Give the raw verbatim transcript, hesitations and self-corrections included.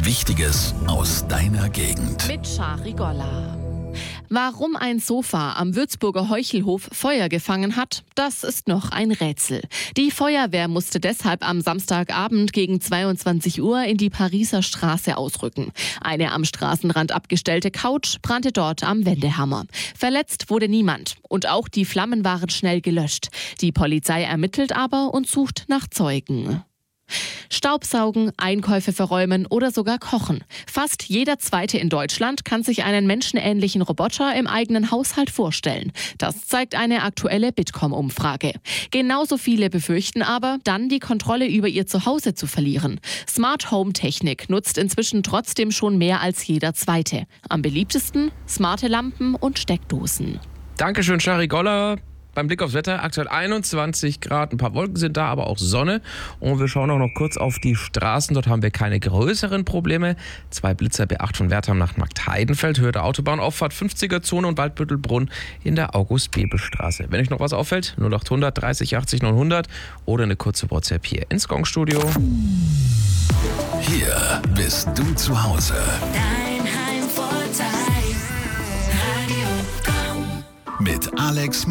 Wichtiges aus deiner Gegend. Mit Shari Golla. Warum ein Sofa am Würzburger Heuchelhof Feuer gefangen hat, das ist noch ein Rätsel. Die Feuerwehr musste deshalb am Samstagabend gegen zweiundzwanzig Uhr in die Pariser Straße ausrücken. Eine am Straßenrand abgestellte Couch brannte dort am Wendehammer. Verletzt wurde niemand und auch die Flammen waren schnell gelöscht. Die Polizei ermittelt aber und sucht nach Zeugen. Staubsaugen, Einkäufe verräumen oder sogar kochen. Fast jeder Zweite in Deutschland kann sich einen menschenähnlichen Roboter im eigenen Haushalt vorstellen. Das zeigt eine aktuelle Bitkom-Umfrage. Genauso viele befürchten aber, dann die Kontrolle über ihr Zuhause zu verlieren. Smart Home Technik nutzt inzwischen trotzdem schon mehr als jeder Zweite. Am beliebtesten smarte Lampen und Steckdosen. Dankeschön, Shari Golla. Beim Blick aufs Wetter, aktuell einundzwanzig Grad, ein paar Wolken sind da, aber auch Sonne. Und wir schauen auch noch kurz auf die Straßen, dort haben wir keine größeren Probleme. Zwei Blitzer B acht von Wertheim nach Marktheidenfeld, Höhe der Autobahnauffahrt, fünfziger-Zone und Waldbüttelbrunn in der August-Bebel-Straße. Wenn euch noch was auffällt, null acht hundert dreißig achtzig neunhundert oder eine kurze WhatsApp hier ins Gong-Studio. Hier bist du zu Hause. Dein Heimvorteil. Radio Gong. Mit Alex